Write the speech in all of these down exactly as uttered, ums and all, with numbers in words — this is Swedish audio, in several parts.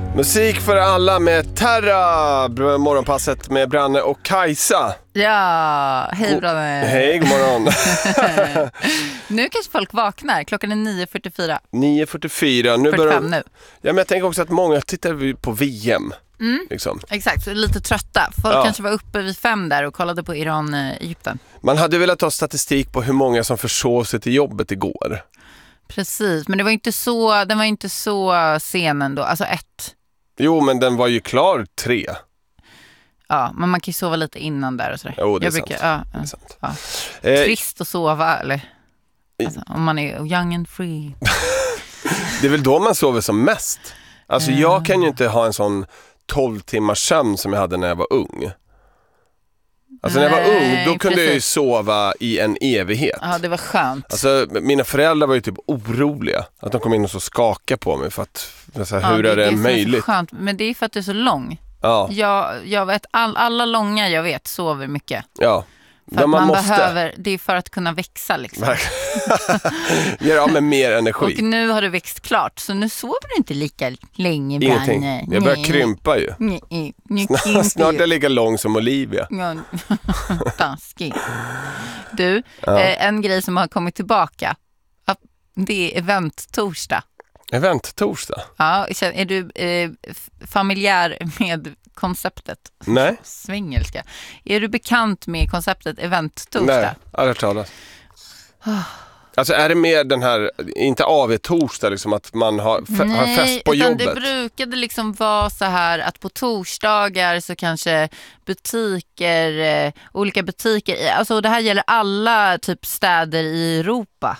Musik för alla med Terra, morgonpasset med Branne och Kajsa. Ja, hej Branne. Hej, god morgon. Nu kanske folk vaknar, klockan är nio fyrtiofyra. nio fyrtiofyra. Nu fyrtiofem nu. Ja, men jag tänker också att många tittar på V M. Mm. Liksom. Exakt, så lite trötta. Folk ja. kanske var uppe vid fem där och kollade på Iran-Egypten. Man hade velat ta statistik på hur många som försov sig till jobbet igår. Precis, men det var inte så, den var inte så sen ändå, alltså ett. Jo, men den var ju klar tre. Ja, men man kan ju sova lite innan där och sådär. Jo, det är jag sant. brukar, ja, Det är sant. Ja. Eh, Trist att sova, eller? Alltså, om man är young and free. det är väl då man sover som mest. Alltså uh. jag kan ju inte ha en sån tolv timmars sömn som jag hade när jag var ung. Alltså när jag var ung, då kunde precis. jag ju sova i en evighet. Ja, det var skönt. Alltså mina föräldrar var ju typ oroliga att de kom in och så skakade på mig för att, så här, ja, hur det, är det, det är möjligt? Skönt, men det är för att det är så lång. Ja. Jag, jag vet, all, alla långa jag vet sover mycket. Ja. För Men att man man måste. behöver, det är för att kunna växa liksom. Gör av med mer energi. Och nu har du växt klart, så nu sover du inte lika länge. Ingenting. Branne. Jag börjar Nej. krympa ju. Nej, nej, nej, Snart, snart är jag lika lång som Olivia. Ja, taskig. Du, Ja. eh, en grej som har kommit tillbaka. Det är event-torsdag. Event-torsdag? Ja, är du eh, familjär med konceptet? Nej. Svengelska. Är du bekant med konceptet event-torsdag? Nej, aldrig hört talas. Alltså är det mer den här, inte A V-torsdag liksom, att man har, fe- Nej, har fest på utan jobbet? det brukade liksom vara så här att på torsdagar så kanske butiker, eh, olika butiker, alltså det här gäller alla typ städer i Europa.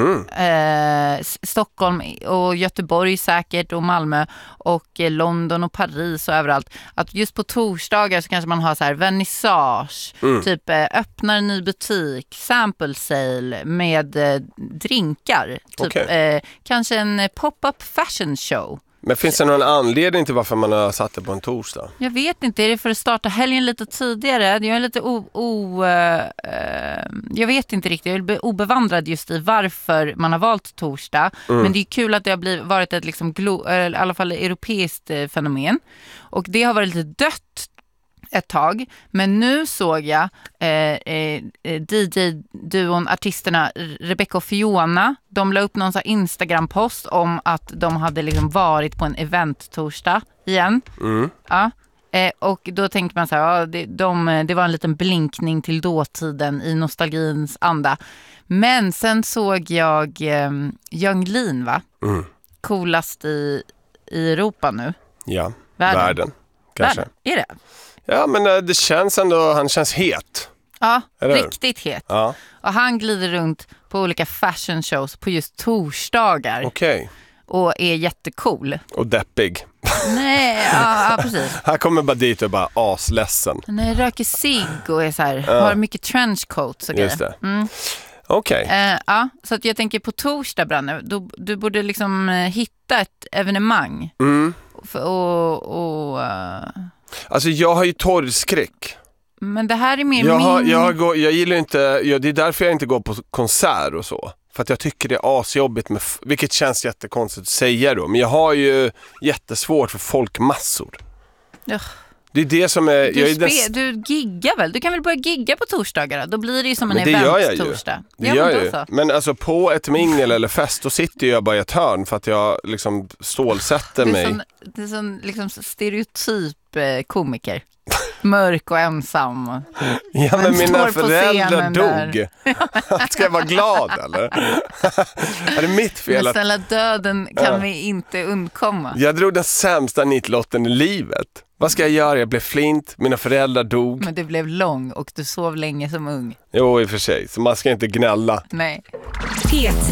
Mm-hmm. Eh, S- Stockholm och Göteborg säkert och Malmö och eh, London och Paris och överallt. Att just på torsdagar så kanske man har så här vernissage, Mm. typ eh, öppnar en ny butik, sample sale med eh, drinkar. Typ Okej. eh, kanske en eh, pop-up fashion show. Men finns det någon anledning till varför man har satt det på en torsdag? Jag vet inte, är det för att starta helgen lite tidigare? Jag är lite o... o eh, eh, jag vet inte riktigt, jag är obevandrad just i varför man har valt torsdag. Mm. Men det är kul att det har blivit, varit ett liksom glo, eh, i alla fall europeiskt eh, fenomen. Och det har varit lite dött ett tag. Men nu såg jag eh, eh, D J-duon, artisterna Rebecca och Fiona. De la upp någon så här Instagram-post om att de hade liksom varit på en event-torsdag igen. Mm. Ja. Eh, och då tänkte man så här, ja, det, de, det var en liten blinkning till dåtiden i nostalgins anda. Men sen såg jag eh, Yung Lean, va? Mm. Coolast i, i Europa nu. Ja, Världen. världen, kanske. Världen. Är det? Ja, men eh, det känns ändå, han känns het. Ja, Eller? riktigt het. Ja, Och han glider runt på olika fashion shows på just torsdagar. okej. Och är jättecool. Och deppig. Nej, ja, ja precis. Han kommer bara dit och bara asledsen. Han röker cigg och är så här, Ja. har mycket trenchcoats och grejer. Just det. Mm. Okej. Eh, ja, så att jag tänker på torsdag, Branne, då, du borde liksom eh, hitta ett evenemang. Mm. För, och, och, eh, Alltså jag har ju torgskräck. men det här är mer Jag, min... har, jag, går, jag gillar inte, jag, det är därför jag inte går på konsert och så. För att jag tycker det är asjobbigt, med, f- vilket känns jättekonstigt att säga då. Men jag har ju jättesvårt för folkmassor. Ja. Det är det som är... Du, jag är spe, den, du giggar väl? Du kan väl börja gigga på torsdagar då? Då blir det ju som en Men det gör jag ju. event-torsdag. det Ja, gör men jag då ju. så. Men alltså på ett mingel eller fest, då sitter jag bara i ett hörn för att jag liksom stålsätter Det är mig. sån, det är sån liksom stereotyp eh, komiker. Mörk och ensam. Ja, men Men mina står på föräldrar scenen dog. Ska jag vara glad eller? Är det mitt fel Men att snälla, döden kan Ja. vi inte undkomma. jag drog den sämsta nitlotten i livet? Vad ska jag göra? Jag blev flint, mina föräldrar dog. Men du blev lång och du sov länge som ung. Jo, i och för sig. Så man ska inte gnälla. Nej. P